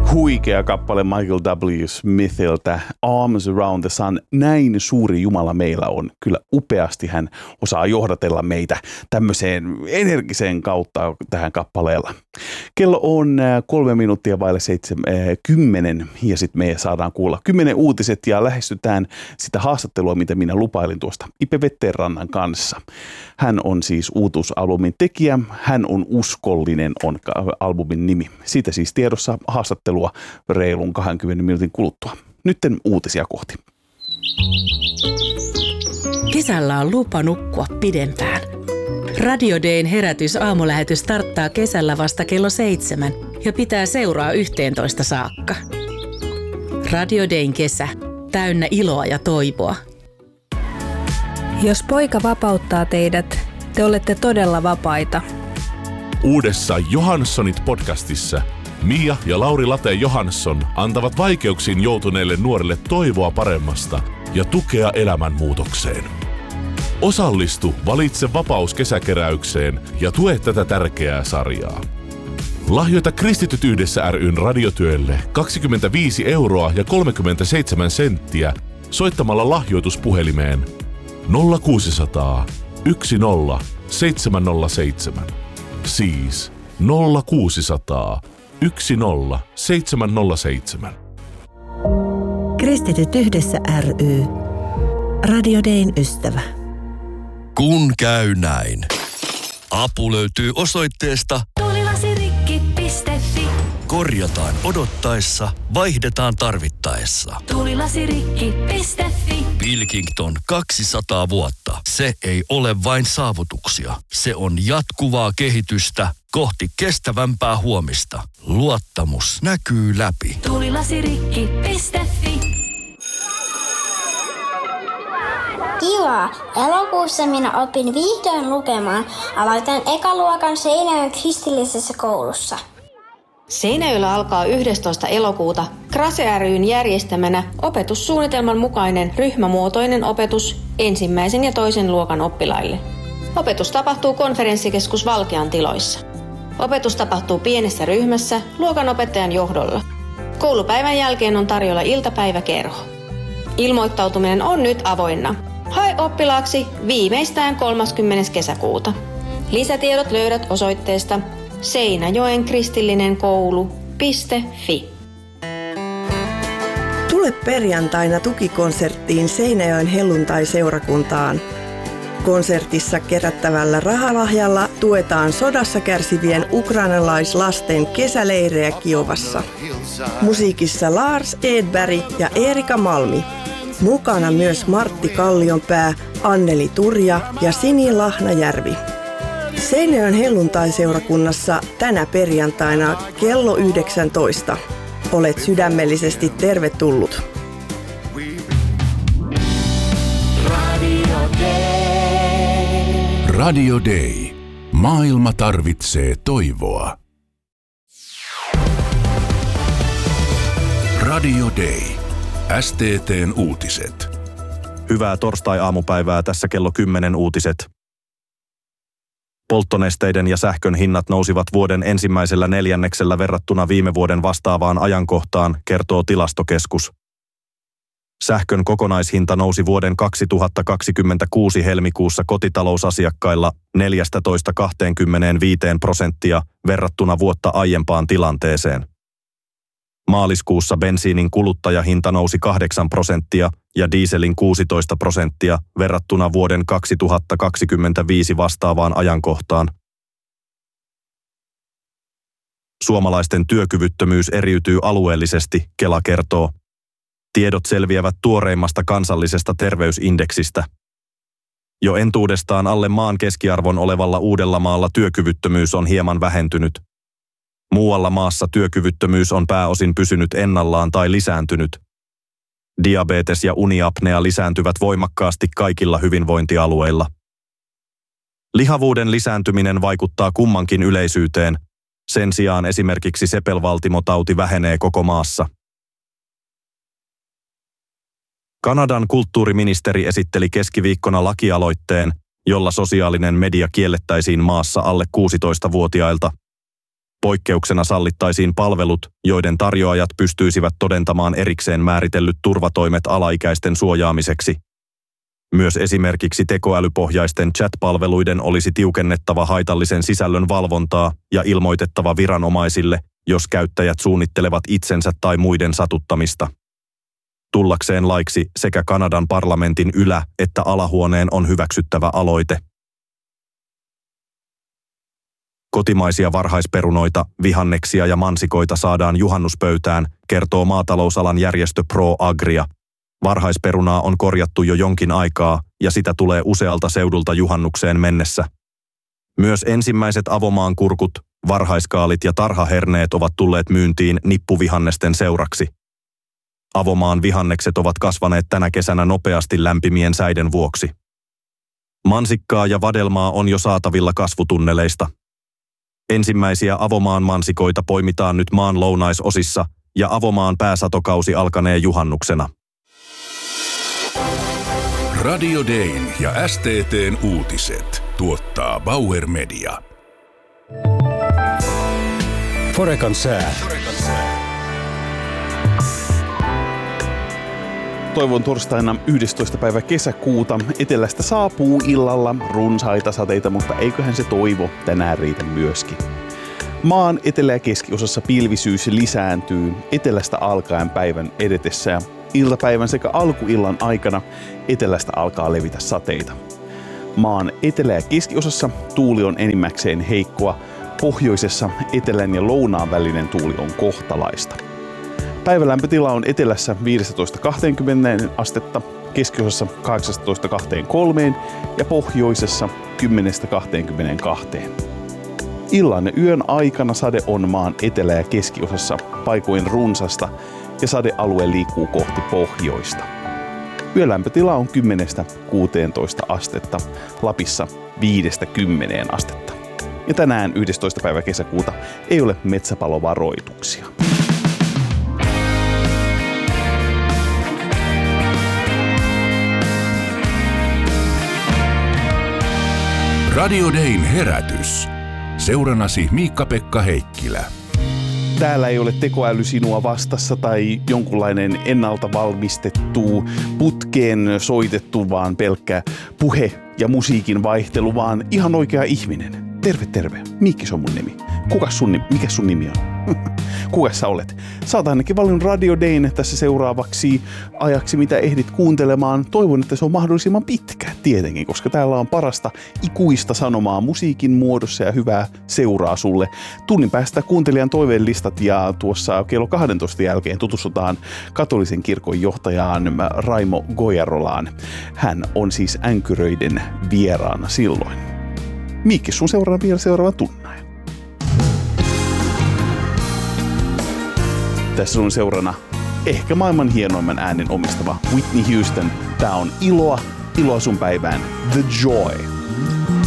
Huikea kappale Michael W. Smithiltä, Arms Around the Sun. Näin suuri Jumala meillä on. Kyllä upeasti hän osaa johdatella meitä tämmöiseen energiseen kautta tähän kappaleella. Kello on 3 minuuttia vaille 10 ja sitten me saadaan kuulla 10 uutiset ja lähestytään sitä haastattelua, mitä minä lupailin tuosta Ipe Vetterrannan kanssa. Hän on siis uutuusalbumin tekijä, hän on uskollinen on albumin nimi. Siitä siis tiedossa haastattelua reilun 20 minuutin kuluttua. Nytten uutisia kohti. Kesällä on lupa nukkua pidempään. Radio Dayn herätys-aamulähetys starttaa kesällä vasta kello 7 ja pitää seuraa 11 saakka. Radio Dayn kesä, täynnä iloa ja toivoa. Jos poika vapauttaa teidät, te olette todella vapaita. Uudessa Johanssonit-podcastissa Mia ja Lauri Late Johansson antavat vaikeuksiin joutuneille nuorille toivoa paremmasta ja tukea elämänmuutokseen. Osallistu Valitse vapaus -kesäkeräykseen ja tue tätä tärkeää sarjaa. Lahjoita Kristityt yhdessä ry:n radiotyölle 25 € ja 37 senttiä soittamalla lahjoituspuhelimeen 0600 10 707. Siis 0600 10 707. Kristityt yhdessä ry. Radio Dayn ystävä. Kun käy näin. Apu löytyy osoitteesta tulilasirikki.fi. Korjataan odottaessa, vaihdetaan tarvittaessa. Tulilasirikki.fi. Pilkington 200 vuotta. Se ei ole vain saavutuksia. Se on jatkuvaa kehitystä kohti kestävämpää huomista. Luottamus näkyy läpi. Tulilasirikki.fi. Kiva! Elokuussa minä opin vihdoin lukemaan. Aloitan ekaluokan Seinäjoen kristillisessä koulussa. Seinäjoella alkaa 11. elokuuta Krase ry:n järjestämänä opetussuunnitelman mukainen ryhmämuotoinen opetus 1. ja 2. luokan oppilaille. Opetus tapahtuu konferenssikeskus Valkean tiloissa. Opetus tapahtuu pienessä ryhmässä luokanopettajan johdolla. Koulupäivän jälkeen on tarjolla iltapäiväkerho. Ilmoittautuminen on nyt avoinna. Hae oppilaaksi viimeistään 30. kesäkuuta. Lisätiedot löydät osoitteesta Seinäjoen kristillinen koulu.fi. Tule perjantaina tukikonserttiin Seinäjoen helluntai-seurakuntaan. Konsertissa kerättävällä rahalahjalla tuetaan sodassa kärsivien ukrainalaislasten kesäleirejä Kiovassa. Musiikissa Lars Edberg ja Erika Malmi. Mukana myös Martti Kallionpää, Anneli Turja ja Sini Lahnajärvi. Seinäjoen helluntai-seurakunnassa tänä perjantaina kello 19. Olet sydämellisesti tervetullut. Radio Day. Maailma tarvitsee toivoa. Radio Day. STT:n uutiset. Hyvää torstai-aamupäivää, tässä kello 10 uutiset. Polttonesteiden ja sähkön hinnat nousivat vuoden ensimmäisellä neljänneksellä verrattuna viime vuoden vastaavaan ajankohtaan, kertoo Tilastokeskus. Sähkön kokonaishinta nousi vuoden 2026 helmikuussa kotitalousasiakkailla 14–25% verrattuna vuotta aiempaan tilanteeseen. Maaliskuussa bensiinin kuluttajahinta nousi 8% ja dieselin 16% verrattuna vuoden 2025 vastaavaan ajankohtaan. Suomalaisten työkyvyttömyys eriytyy alueellisesti, Kela kertoo. Tiedot selviävät tuoreimmasta kansallisesta terveysindeksistä. Jo entuudestaan alle maan keskiarvon olevalla Uudellamaalla työkyvyttömyys on hieman vähentynyt. Muualla maassa työkyvyttömyys on pääosin pysynyt ennallaan tai lisääntynyt. Diabetes ja uniapnea lisääntyvät voimakkaasti kaikilla hyvinvointialueilla. Lihavuuden lisääntyminen vaikuttaa kummankin yleisyyteen. Sen sijaan esimerkiksi sepelvaltimotauti vähenee koko maassa. Kanadan kulttuuriministeri esitteli keskiviikkona lakialoitteen, jolla sosiaalinen media kiellettäisiin maassa alle 16-vuotiailta. Poikkeuksena sallittaisiin palvelut, joiden tarjoajat pystyisivät todentamaan erikseen määritellyt turvatoimet alaikäisten suojaamiseksi. Myös esimerkiksi tekoälypohjaisten chat-palveluiden olisi tiukennettava haitallisen sisällön valvontaa ja ilmoitettava viranomaisille, jos käyttäjät suunnittelevat itsensä tai muiden satuttamista. Tullakseen laiksi sekä Kanadan parlamentin ylä- että alahuoneen on hyväksyttävä aloite. Kotimaisia varhaisperunoita, vihanneksia ja mansikoita saadaan juhannuspöytään, kertoo maatalousalan järjestö Pro Agria. Varhaisperunaa on korjattu jo jonkin aikaa ja sitä tulee usealta seudulta juhannukseen mennessä. Myös ensimmäiset avomaan kurkut, varhaiskaalit ja tarhaherneet ovat tulleet myyntiin nippuvihannesten seuraksi. Avomaan vihannekset ovat kasvaneet tänä kesänä nopeasti lämpimien säiden vuoksi. Mansikkaa ja vadelmaa on jo saatavilla kasvutunneleista. Ensimmäisiä avomaan mansikoita poimitaan nyt maan lounaisosissa ja avomaan pääsatokausi alkanee juhannuksena. Radio Dayn ja STT:n uutiset tuottaa Bauer Media. Forekan sää. Toivon torstaina 11. päivä kesäkuuta. Etelästä saapuu illalla runsaita sateita, mutta eiköhän se toivo tänään riitä myöskin. Maan etelä- ja keskiosassa pilvisyys lisääntyy etelästä alkaen päivän edetessä ja iltapäivän sekä alkuillan aikana etelästä alkaa levitä sateita. Maan etelä- ja keskiosassa tuuli on enimmäkseen heikkoa. Pohjoisessa etelän ja lounaan välinen tuuli on kohtalaista. Päivälämpötila on etelässä 15-20 astetta, keskiosassa 18-23 ja pohjoisessa 10-22. Illan ja yön aikana sade on maan etelä- ja keskiosassa paikoin runsasta ja sadealue liikkuu kohti pohjoista. Yölämpötila on 10-16 astetta, Lapissa 5-10 astetta. Ja tänään 11. päivä kesäkuuta ei ole metsäpalovaroituksia. Radio Dayn herätys. Seurannasi Miikka-Pekka Heikkilä. Täällä ei ole tekoäly sinua vastassa tai jonkunlainen ennalta valmistettu, putkeen soitettu, vaan pelkkä puhe ja musiikin vaihtelu, vaan ihan oikea ihminen. Terve, terve. Miikki on mun nimi. Mikä sun nimi on? Kuka sä olet? Sä oot ainakin valinnut Radio Dayn tässä seuraavaksi ajaksi, mitä ehdit kuuntelemaan. Toivon, että se on mahdollisimman pitkä tietenkin, koska täällä on parasta ikuista sanomaa musiikin muodossa ja hyvää seuraa sulle. Tunnin päästä kuuntelijan toiveen listat ja tuossa kello 12 jälkeen tutustutaan katolisen kirkon johtajaan Raimo Gojarolaan. Hän on siis Änkyröiden vieraana silloin. Miikki, sun seuraava vielä seuraavan tunnin. Tässä on seurana ehkä maailman hienoimman äänen omistava Whitney Houston. Tää on iloa sun päivään. The Joy.